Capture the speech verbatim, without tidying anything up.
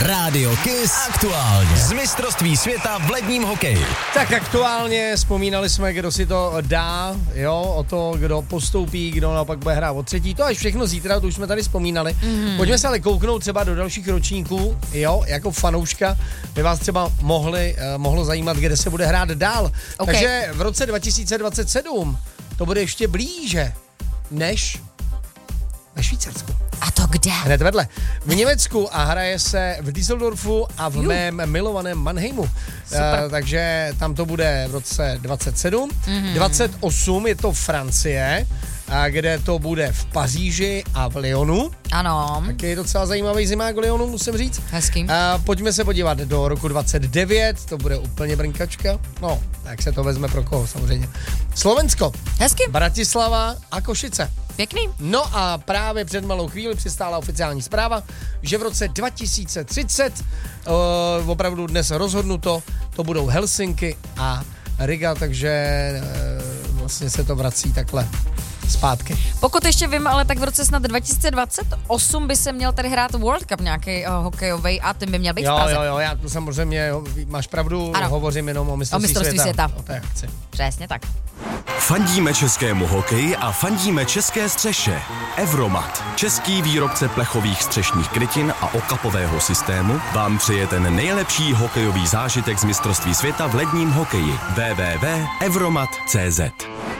Rádio Kiss aktuálně z mistrovství světa v ledním hokeji. Tak aktuálně vzpomínali jsme, kdo si to dá, jo, o to, kdo postoupí, kdo naopak bude hrát o třetí, to až všechno zítra, to už jsme tady vzpomínali. Mm. Pojďme se ale kouknout třeba do dalších ročníků, jo, jako fanouška by vás třeba mohli, uh, mohlo zajímat, kde se bude hrát dál. Okay. Takže v roce dva tisíce dvacet sedm to bude ještě blíže než ve Švýcarsku. A to kde? Hned vedle. V Německu a hraje se v Düsseldorfu a v Juh. mém milovaném Mannheimu. Uh, takže tam to bude v roce dvacet sedm. Mm-hmm. dvacet osm je to Francie, a kde to bude v Paříži a v Lyonu. Ano. Taky je docela zajímavý zimák v Lyonu, musím říct. Hezký. A pojďme se podívat do roku dvacet devět, to bude úplně brnkačka. No, tak se to vezme pro koho samozřejmě. Slovensko. Hezky. Bratislava a Košice. Pěkný. No a právě před malou chvíli přistála oficiální zpráva, že v roce dva tisíce třicet uh, opravdu dnes rozhodnuto, to budou Helsinky a Riga, takže uh, vlastně se to vrací takhle zpátky. Pokud ještě vím, ale tak v roce snad dva tisíce dvacet osm by se měl tady hrát World Cup nějaký uh, hokejový a ten by měl být jo, v Praze. Jo, jo, já tu samozřejmě, máš pravdu, ano. hovořím jenom o mistrovství, o mistrovství světa. světa. O té akci. Přesně tak. Fandíme českému hokeji a fandíme české střeše. Evromat, český výrobce plechových střešních krytin a okapového systému, vám přeje ten nejlepší hokejový zážitek z mistrovství světa v ledním hokeji. w w w tečka evromat tečka cé zet